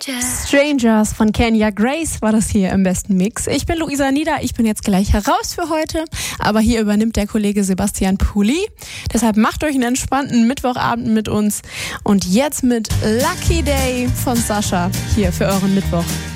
Strangers von Kenya Grace war das hier im besten Mix. Ich bin Luisa Nieder, ich bin jetzt gleich heraus für heute, aber hier übernimmt der Kollege Sebastian Puli. Deshalb macht euch einen entspannten Mittwochabend mit uns und jetzt mit Lucky Day von Sascha hier für euren Mittwoch.